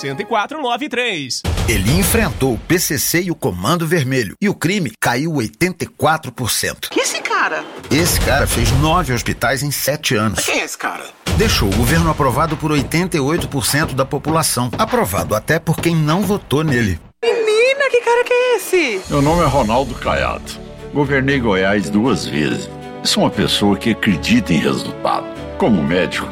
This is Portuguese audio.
8493. Ele enfrentou o PCC e o Comando Vermelho e o crime caiu 84%. Que esse cara? Esse cara fez 9 hospitais em 7 anos. Quem é esse cara? Deixou o governo aprovado por 88% da população. Aprovado até por quem não votou nele. Menina, que cara que é esse? Meu nome é Ronaldo Caiado. Governei Goiás 2 vezes. Sou uma pessoa que acredita em resultado. Como médico,